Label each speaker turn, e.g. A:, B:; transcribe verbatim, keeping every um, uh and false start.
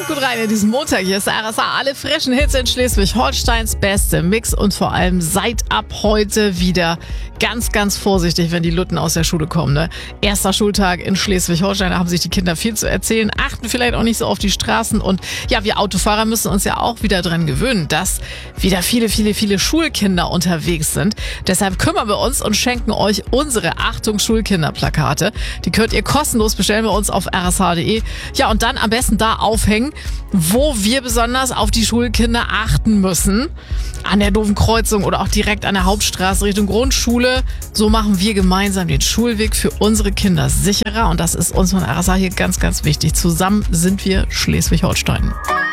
A: Hört gut rein in diesen Montag. Hier ist der R S A. Alle frischen Hits in Schleswig-Holsteins beste Mix und vor allem seid ab heute wieder ganz, ganz vorsichtig, wenn die Lutten aus der Schule kommen. Ne? Erster Schultag in Schleswig-Holstein, da haben sich die Kinder viel zu erzählen, achten vielleicht auch nicht so auf die Straßen und ja, wir Autofahrer müssen uns ja auch wieder dran gewöhnen, dass wieder viele, viele, viele Schulkinder unterwegs sind. Deshalb kümmern wir uns und schenken euch unsere Achtung Schulkinder-Plakate. Die könnt ihr kostenlos bestellen bei uns auf r s h punkt d e. Ja, und dann am besten da aufhängen, wo wir besonders auf die Schulkinder achten müssen. An der doofen Kreuzung oder auch direkt an der Hauptstraße Richtung Grundschule. So machen wir gemeinsam den Schulweg für unsere Kinder sicherer. Und das ist uns von R S A hier ganz, ganz wichtig. Zusammen sind wir Schleswig-Holstein.